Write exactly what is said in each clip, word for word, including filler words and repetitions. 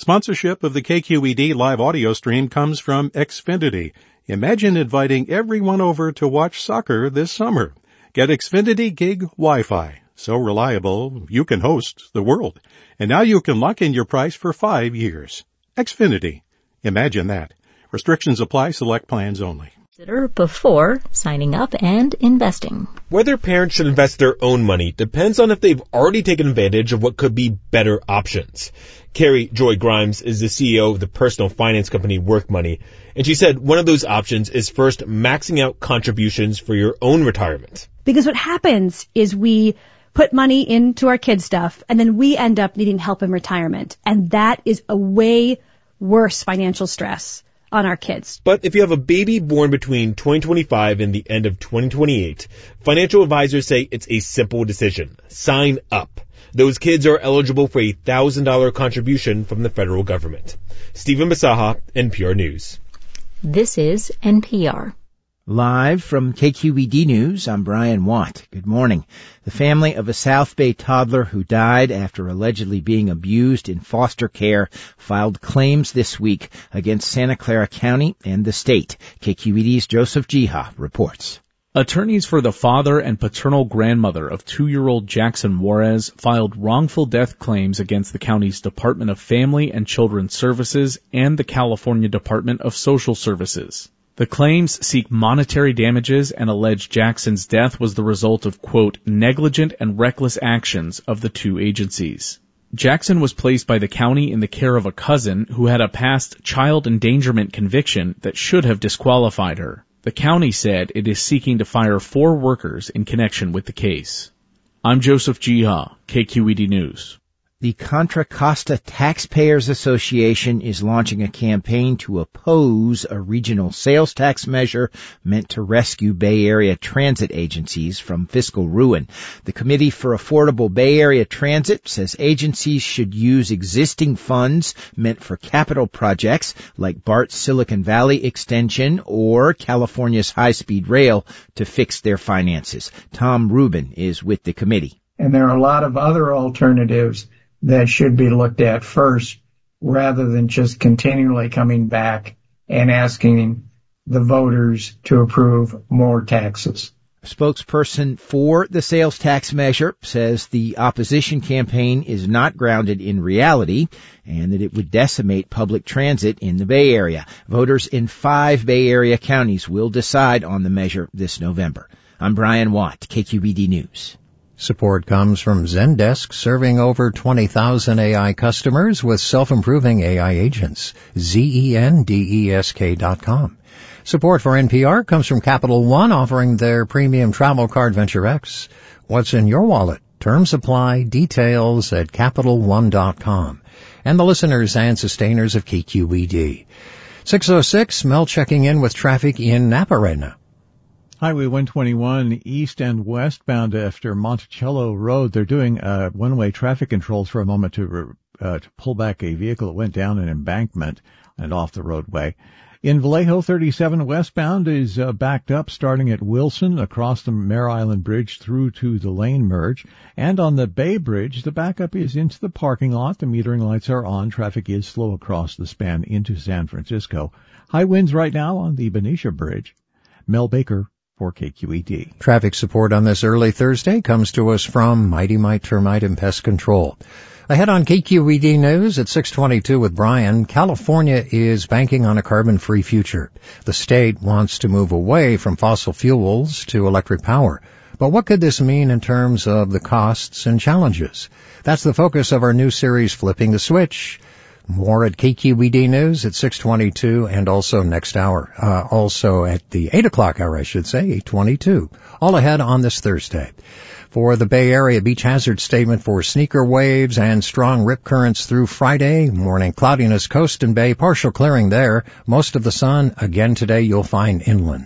Sponsorship of the K Q E D live audio stream comes from Xfinity. Imagine inviting everyone over to watch soccer this summer. Get Xfinity Gig Wi-Fi. So reliable, you can host the world. And now you can lock in your price for five years. Xfinity. Imagine that. Restrictions apply. Select plans only. Consider before signing up and investing. Whether parents should invest their own money depends on if they've already taken advantage of what could be better options. Carrie Joy Grimes is the C E O of the personal finance company Work Money, and she said one of those options is first maxing out contributions for your own retirement. Because what happens is we put money into our kids' stuff, and then we end up needing help in retirement. And that is a way worse financial stress on our kids. But if you have a baby born between twenty twenty-five and the end of twenty twenty-eight, financial advisors say it's a simple decision. Sign up. Those kids are eligible for a one thousand dollars contribution from the federal government. Stephen Basaha, N P R News. This is N P R. Live from K Q E D News, I'm Brian Watt. Good morning. The family of a South Bay toddler who died after allegedly being abused in foster care filed claims this week against Santa Clara County and the state. K Q E D's Joseph Jiha reports. Attorneys for the father and paternal grandmother of two-year-old Jackson Juarez filed wrongful death claims against the county's Department of Family and Children's Services and the California Department of Social Services. The claims seek monetary damages and allege Jackson's death was the result of, quote, negligent and reckless actions of the two agencies. Jackson was placed by the county in the care of a cousin who had a past child endangerment conviction that should have disqualified her. The county said it is seeking to fire four workers in connection with the case. I'm Joseph Jiha, K Q E D News. The Contra Costa Taxpayers Association is launching a campaign to oppose a regional sales tax measure meant to rescue Bay Area transit agencies from fiscal ruin. The Committee for Affordable Bay Area Transit says agencies should use existing funds meant for capital projects like BART's Silicon Valley extension or California's high-speed rail to fix their finances. Tom Rubin is with the committee. And there are a lot of other alternatives that should be looked at first, rather than just continually coming back and asking the voters to approve more taxes. A spokesperson for the sales tax measure says the opposition campaign is not grounded in reality and that it would decimate public transit in the Bay Area. Voters in five Bay Area counties will decide on the measure this November. I'm Brian Watt, K Q E D News. Support comes from Zendesk, serving over twenty thousand A I customers with self-improving A I agents. Z E N D E S K dot com. Support for N P R comes from Capital One, offering their premium travel card Venture X. What's in your wallet? Terms apply. Details at Capital One dot com. And the listeners and sustainers of K Q E D. six oh six, Mel checking in with traffic in Napa right now. Highway one twenty-one east and westbound after Monticello Road. They're doing uh, one-way traffic controls for a moment to uh, to pull back a vehicle that went down an embankment and off the roadway. In Vallejo, thirty-seven westbound is uh, backed up starting at Wilson across the Mare Island Bridge through to the lane merge. And on the Bay Bridge, the backup is into the parking lot. The metering lights are on. Traffic is slow across the span into San Francisco. High winds right now on the Benicia Bridge. Mel Baker for K Q E D. Traffic support on this early Thursday comes to us from Mighty Mite Termite and Pest Control. Ahead on K Q E D News at six twenty-two with Brian, California is banking on a carbon-free future. The state wants to move away from fossil fuels to electric power. But what could this mean in terms of the costs and challenges? That's the focus of our new series, Flipping the Switch. More at K Q E D News at six twenty-two and also next hour. Uh, also at the eight o'clock hour, I should say, eight twenty-two. All ahead on this Thursday. For the Bay Area, beach hazard statement for sneaker waves and strong rip currents through Friday. Morning cloudiness, coast and bay, partial clearing there. Most of the sun, again today, you'll find inland.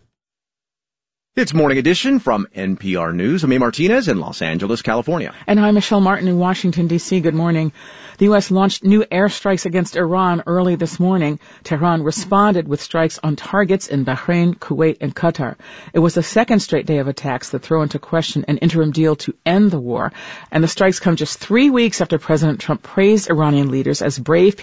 It's Morning Edition from N P R News. I'm A. Martinez in Los Angeles, California. And I'm Michelle Martin in Washington, D C. Good morning. The U S launched new airstrikes against Iran early this morning. Tehran responded with strikes on targets in Bahrain, Kuwait, and Qatar. It was the second straight day of attacks that throw into question an interim deal to end the war. And the strikes come just three weeks after President Trump praised Iranian leaders as brave people